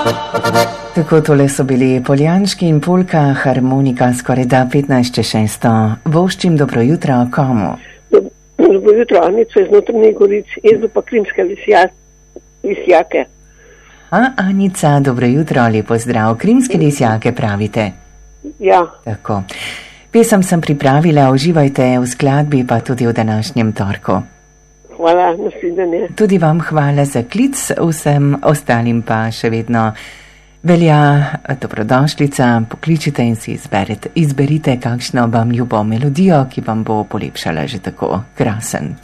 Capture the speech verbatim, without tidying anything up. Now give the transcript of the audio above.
Tako tole so bili Poljanški in Polka, harmonika skoraj da petnajst čez šesto. Voščim dobro jutro komu? Dobro jutro, Anico iz Notranjih Goric, jaz pa Krimske lisjake. A, Anica, dobro jutro, lepo zdrav. Krimske lisjake pravite? Ja. Tako. Pesem sem pripravila, uživajte v skladbi, pa tudi v današnjem torku. Hvala, nasvidenje. Tudi vam hvala za klic, vsem ostalim pa še vedno velja dobrodošlica, pokličite in si izberite, izberite kakšno vam ljubo melodijo, ki vam bo polepšala že tako krasen